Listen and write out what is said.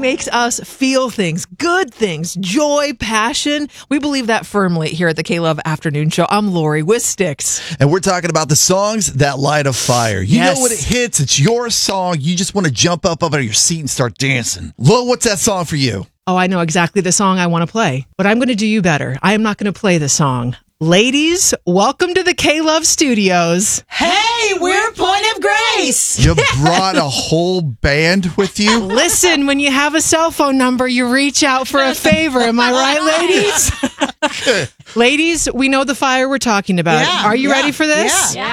makes us feel things, good things, joy, passion. We believe that firmly here at the K-Love Afternoon Show. I'm Lori with Sticks. And we're talking about the songs that light a fire. You know when it hits, it's your song. You just want to jump up out of your seat and start dancing. Lo, what's that song for you? Oh, I know exactly the song I want to play, but I'm going to do you better. I am not going to play the song. Ladies, welcome to the K-Love Studios. Hey, we're Point of Grace. You brought a whole band with you? Listen, when you have a cell phone number, you reach out for a favor. Am I right, ladies? Ladies, we know the fire we're talking about. Yeah, Are you ready for this? Yeah.